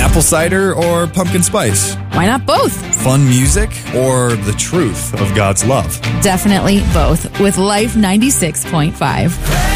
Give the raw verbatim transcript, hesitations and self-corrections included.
Apple cider or pumpkin spice? Why not both? Fun music or the truth of God's love? Definitely both with Life ninety-six point five.